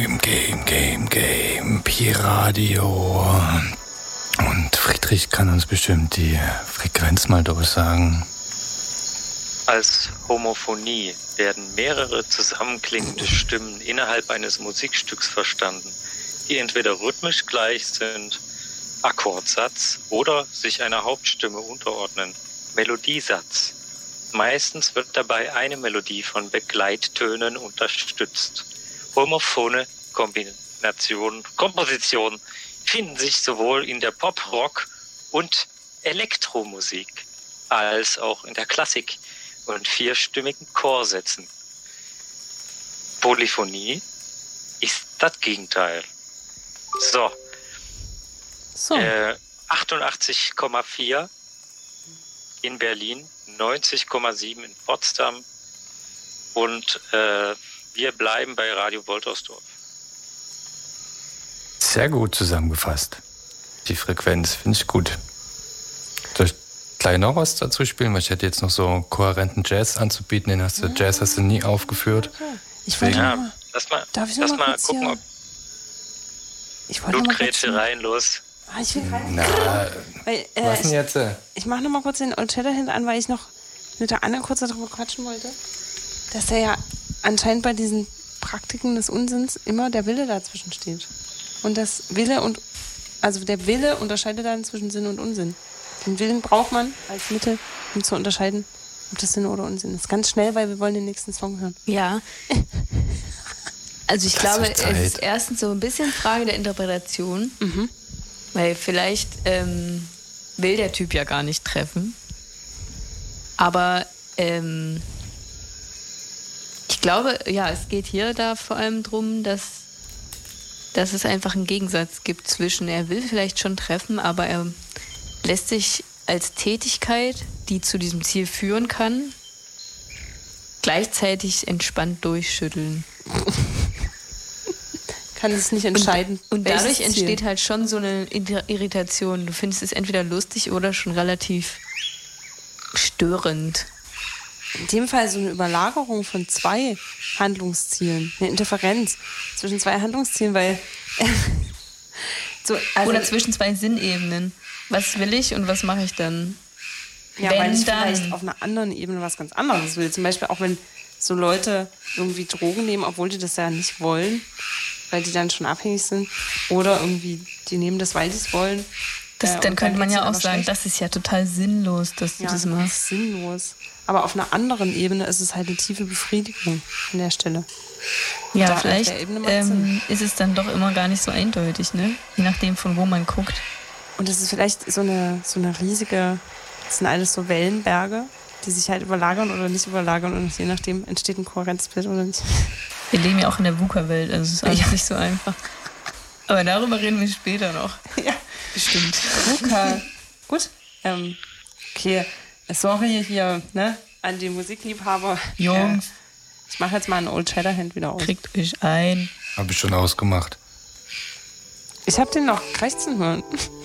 Game, Pi-Radio. Und Friedrich kann uns bestimmt die Frequenz mal durchsagen. Als Homophonie werden mehrere zusammenklingende Stimmen innerhalb eines Musikstücks verstanden, die entweder rhythmisch gleich sind, Akkordsatz, oder sich einer Hauptstimme unterordnen, Melodiesatz. Meistens wird dabei eine Melodie von Begleittönen unterstützt. Homophone Kompositionen finden sich sowohl in der Pop-, Rock- und Elektromusik als auch in der Klassik und vierstimmigen Chorsätzen. Polyphonie ist das Gegenteil. So. 88,4 in Berlin, 90,7 in Potsdam und wir bleiben bei Radio Woltersdorf. Sehr gut zusammengefasst. Die Frequenz finde ich gut. Soll ich gleich noch was dazu spielen? Weil ich hätte jetzt noch so kohärenten Jazz anzubieten. Den Jazz hast du nie aufgefüort. Ich wollte lass mal gucken, ob ich wollte Blutgrätsche rein, los. Ich will rein. Was denn jetzt? Ich mache noch mal kurz den Old Shatterhand an, weil ich noch mit der Anne kurz darüber quatschen wollte, dass da ja anscheinend bei diesen Praktiken des Unsinns immer der Wille dazwischen steht. Und der Wille unterscheidet dann zwischen Sinn und Unsinn. Den Willen braucht man als Mittel, um zu unterscheiden, ob das Sinn oder Unsinn ist. Ganz schnell, weil wir wollen den nächsten Song hören. Ja. Also ich glaube, es ist erstens so ein bisschen Frage der Interpretation. Mhm. Weil vielleicht will der Typ ja gar nicht treffen. Aber ich glaube, ja, es geht hier da vor allem drum, dass es einfach einen Gegensatz gibt zwischen, er will vielleicht schon treffen, aber er lässt sich als Tätigkeit, die zu diesem Ziel führen kann, gleichzeitig entspannt durchschütteln. Kann es nicht entscheiden. Und dadurch entsteht halt schon so eine Irritation. Du findest es entweder lustig oder schon relativ störend. In dem Fall so eine Überlagerung von zwei Handlungszielen, eine Interferenz zwischen zwei Handlungszielen, weil oder zwischen zwei Sinnebenen. Was will ich und was mache ich dann? Ja, weil ich vielleicht auf einer anderen Ebene was ganz anderes will. Zum Beispiel auch wenn so Leute irgendwie Drogen nehmen, obwohl die das ja nicht wollen, weil die dann schon abhängig sind, oder irgendwie die nehmen das, weil die es wollen. Dann könnte man ja auch sagen, das ist ja total sinnlos, dass du das machst. Das ist sinnlos. Aber auf einer anderen Ebene ist es halt eine tiefe Befriedigung an der Stelle. Ja, vielleicht ist es dann doch immer gar nicht so eindeutig, ne? Je nachdem, von wo man guckt. Und es ist vielleicht so eine riesige, das sind alles so Wellenberge, die sich halt überlagern oder nicht überlagern und je nachdem entsteht ein Kohärenzbild oder nicht. Wir leben ja auch in der VUCA-Welt, also es ist alles nicht so einfach. Aber darüber reden wir später noch. Ja, bestimmt. VUCA. Gut. Okay. Sorry hier, ne, an die Musikliebhaber. Jungs. Ich mache jetzt mal einen Old Shatterhand wieder aus. Kriegt euch ein. Habe ich schon ausgemacht. Ich habe den noch krächzen hören.